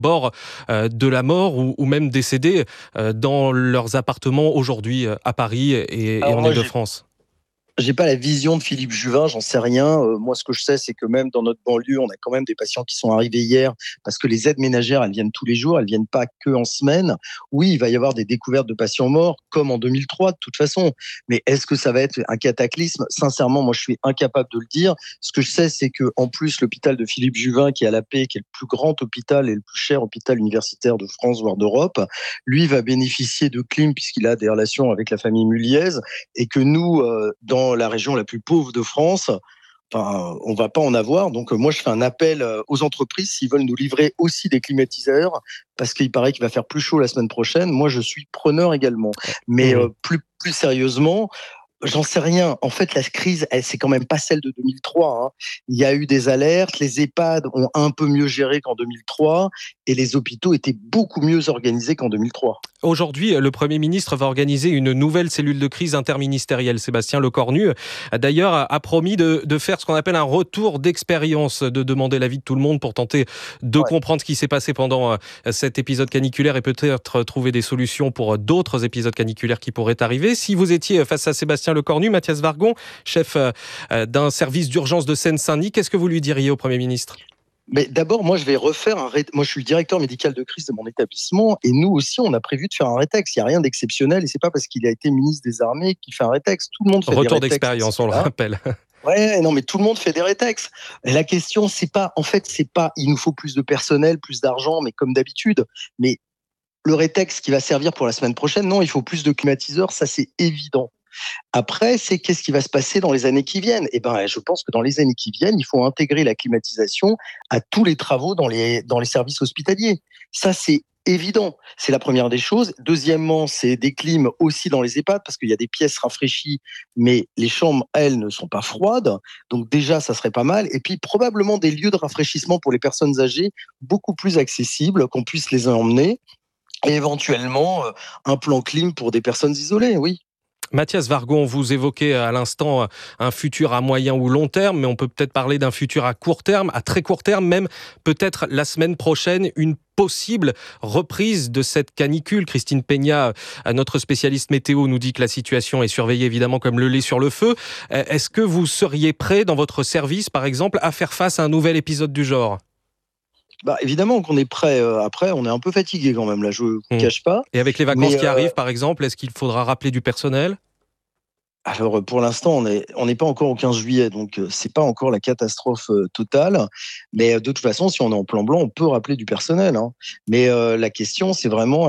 bord de la mort ou même décédés dans leurs appartements aujourd'hui à Paris et Alors en moi, Île-de-France. j'ai pas la vision de Philippe Juvin, j'en sais rien. Moi, ce que je sais, c'est que même dans notre banlieue, on a quand même des patients qui sont arrivés hier, parce que les aides ménagères, elles viennent tous les jours, elles viennent pas que en semaine. Oui, il va y avoir des découvertes de patients morts, comme en 2003, de toute façon. Mais est-ce que ça va être un cataclysme? Sincèrement, moi, je suis incapable de le dire. Ce que je sais, c'est que en plus, l'hôpital de Philippe Juvin, qui est à la Paix, qui est le plus grand hôpital et le plus cher hôpital universitaire de France, voire d'Europe, lui va bénéficier de clim puisqu'il a des relations avec la famille Muliez, et que nous, dans la région la plus pauvre de France, enfin, on va pas en avoir. Donc, moi, je fais un appel aux entreprises s'ils veulent nous livrer aussi des climatiseurs, parce qu'il paraît qu'il va faire plus chaud la semaine prochaine. Moi, je suis preneur également. Mais Mmh. plus sérieusement, j'en sais rien. En fait, la crise, c'est quand même pas celle de 2003, hein. Il y a eu des alertes, les EHPAD ont un peu mieux géré qu'en 2003, et les hôpitaux étaient beaucoup mieux organisés qu'en 2003. Aujourd'hui, le Premier ministre va organiser une nouvelle cellule de crise interministérielle. Sébastien Lecornu, d'ailleurs, a promis de faire ce qu'on appelle un retour d'expérience, de demander l'avis de tout le monde pour tenter de Ouais. comprendre ce qui s'est passé pendant cet épisode caniculaire et peut-être trouver des solutions pour d'autres épisodes caniculaires qui pourraient arriver. Si vous étiez face à Sébastien Lecornu, Mathias Vargon, chef d'un service d'urgence de Seine-Saint-Denis, qu'est-ce que vous lui diriez au Premier ministre ? Mais d'abord, moi, je vais refaire Moi, je suis le directeur médical de crise de mon établissement, et nous aussi, on a prévu de faire un rétex. Il n'y a rien d'exceptionnel, et c'est pas parce qu'il a été ministre des Armées qu'il fait un rétex. Tout le monde fait des Retour rétex. d'expérience, on le rappelle. Ouais, non, mais tout le monde fait des rétex. Et la question, c'est pas, il nous faut plus de personnel, plus d'argent, mais comme d'habitude. Mais le rétex qui va servir pour la semaine prochaine, non, il faut plus de climatiseurs, ça c'est évident. Après, c'est qu'est-ce qui va se passer dans les années qui viennent? Eh ben, je pense que dans les années qui viennent, il faut intégrer la climatisation à tous les travaux dans les services hospitaliers. Ça, c'est évident. C'est la première des choses. Deuxièmement, c'est des clims aussi dans les EHPAD, parce qu'il y a des pièces rafraîchies, mais les chambres, elles, ne sont pas froides. Donc déjà, ça serait pas mal. Et puis, probablement des lieux de rafraîchissement pour les personnes âgées beaucoup plus accessibles, qu'on puisse les emmener. Et éventuellement, un plan clim pour des personnes isolées, oui. Mathias Vargon, vous évoquez à l'instant un futur à moyen ou long terme, mais on peut peut-être parler d'un futur à court terme, à très court terme, même peut-être la semaine prochaine, une possible reprise de cette canicule. Christine Peña, notre spécialiste météo, nous dit que la situation est surveillée évidemment comme le lait sur le feu. Est-ce que vous seriez prêt dans votre service, par exemple, à faire face à un nouvel épisode du genre ? Bah, évidemment qu'on est prêt. Après, on est un peu fatigué quand même, là, je ne vous cache pas. Et avec les vacances Mais qui arrivent, par exemple, est-ce qu'il faudra rappeler du personnel ? alors, pour l'instant, on n'est pas encore au 15 juillet, donc c'est pas encore la catastrophe totale. Mais de toute façon, si on est en plan blanc, on peut rappeler du personnel, hein. Mais la question, c'est vraiment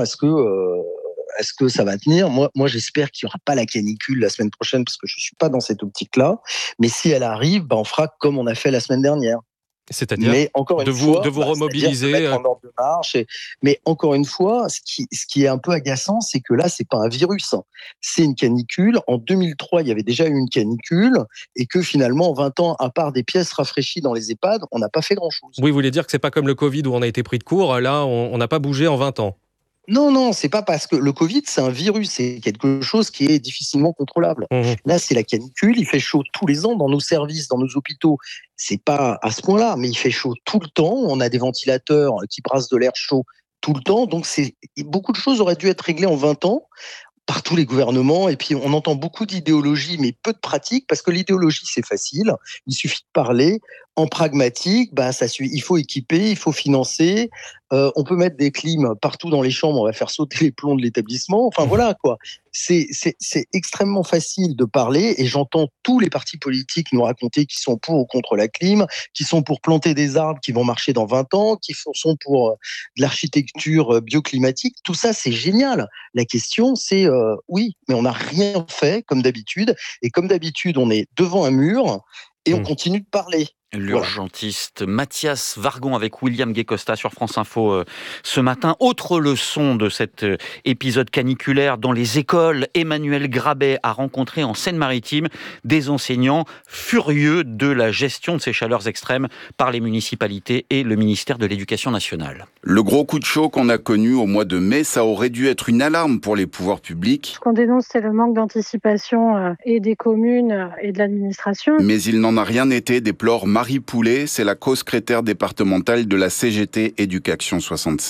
est-ce que ça va tenir? Moi, j'espère qu'il n'y aura pas la canicule la semaine prochaine, parce que je ne suis pas dans cette optique-là. Mais si elle arrive, bah, on fera comme on a fait la semaine dernière. C'est-à-dire Mais encore une fois, de vous c'est-à-dire se remobiliser mettre en ordre de marche. Mais encore une fois, ce qui est un peu agaçant, c'est que là, c'est pas un virus, hein. C'est une canicule. En 2003, il y avait déjà eu une canicule, et que finalement, en 20 ans, à part des pièces rafraîchies dans les EHPAD, on n'a pas fait grand-chose. Oui, vous voulez dire que c'est pas comme le Covid où on a été pris de court. Là, on n'a pas bougé en 20 ans. Non, non, c'est pas parce que le Covid, c'est un virus, c'est quelque chose qui est difficilement contrôlable. Mmh. Là, c'est la canicule, il fait chaud tous les ans dans nos services, dans nos hôpitaux. C'est pas à ce point-là, mais il fait chaud tout le temps. On a des ventilateurs qui brassent de l'air chaud tout le temps. Donc, beaucoup de choses auraient dû être réglées en 20 ans par tous les gouvernements. Et puis, on entend beaucoup d'idéologie, mais peu de pratique, parce que l'idéologie, c'est facile. Il suffit de parler. En pragmatique, bah, il faut équiper, il faut financer. On peut mettre des clims partout dans les chambres, on va faire sauter les plombs de l'établissement. Enfin, voilà, quoi. C'est extrêmement facile de parler, et j'entends tous les partis politiques nous raconter qu'ils sont pour ou contre la clim, qui sont pour planter des arbres qui vont marcher dans 20 ans, qui sont pour de l'architecture bioclimatique. Tout ça, c'est génial. La question, c'est oui, mais on n'a rien fait comme d'habitude. Et comme d'habitude, on est devant un mur et on continue de parler. L'urgentiste Mathias Vargon avec William Guécosta sur France Info ce matin. Autre leçon de cet épisode caniculaire dans les écoles. Emmanuel Grabet a rencontré en Seine-Maritime des enseignants furieux de la gestion de ces chaleurs extrêmes par les municipalités et le ministère de l'Éducation nationale. Le gros coup de chaud qu'on a connu au mois de mai, ça aurait dû être une alarme pour les pouvoirs publics. Ce qu'on dénonce, c'est le manque d'anticipation et des communes et de l'administration. Mais il n'en a rien été, déplore Marie Poulet, c'est la co-secrétaire départementale de la CGT Éducation 76.